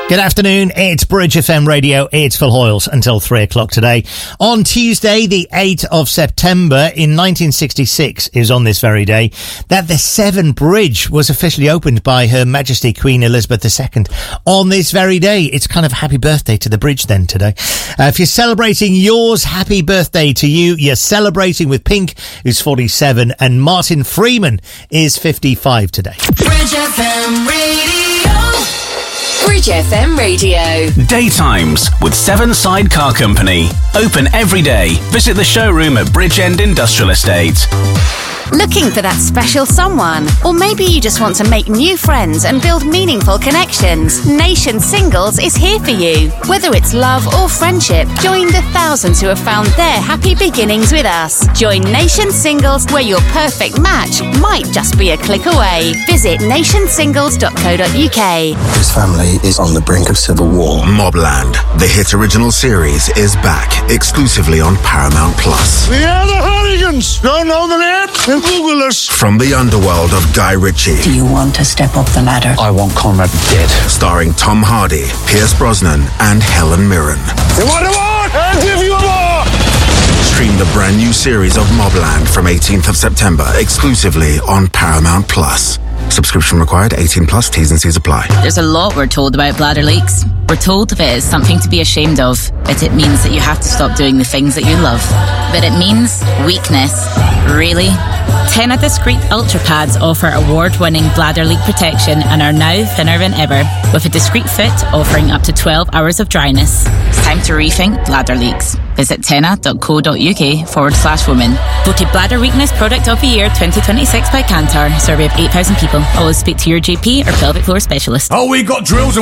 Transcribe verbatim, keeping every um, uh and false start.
Good afternoon, it's Bridge F M Radio, it's Phil Hoyles until three o'clock today. On Tuesday, the eighth of September in nineteen sixty-six, is on this very day, that the Severn Bridge was officially opened by Her Majesty Queen Elizabeth the Second. On this very day, it's kind of happy birthday to the bridge then today. Uh, if you're celebrating yours, happy birthday to you. You're celebrating with Pink, who's forty-seven, and Martin Freeman is fifty-five today. Bridge F M Radio. Bridge F M Radio. Daytimes with Seven Side Car Company. Open every day. Visit the showroom at Bridgend Industrial Estate. Looking for that special someone? Or maybe you just want to make new friends and build meaningful connections? Nation Singles is here for you. Whether it's love or friendship, join the thousands who have found their happy beginnings with us. Join Nation Singles, where your perfect match might just be a click away. Visit nation singles dot co dot uk. His family is on the brink of civil war. Mobland, the hit original series, is back exclusively on Paramount Plus. We are the Hooligans. Don't know the name? Google us. From the underworld of Guy Ritchie. Do you want to step up the ladder? I want Conrad dead. Starring Tom Hardy, Pierce Brosnan, and Helen Mirren. You want a war? I'll give you a war. Stream the brand new series of Mobland from eighteenth of September exclusively on Paramount Plus. Subscription required, eighteen plus, T's and C's apply. There's a lot we're told about bladder leaks. We're told that it is something to be ashamed of, but it means that you have to stop doing the things that you love. But it means weakness. Really? Tena Discreet Ultra Pads offer award-winning bladder leak protection and are now thinner than ever, with a discreet fit offering up to twelve hours of dryness. It's time to rethink bladder leaks. Visit tena.co.uk forward slash women. Voted Bladder Weakness Product of the Year twenty twenty-six by Kantar. Survey of eight thousand people. Always speak to your G P or pelvic floor specialist. Oh, we got drills and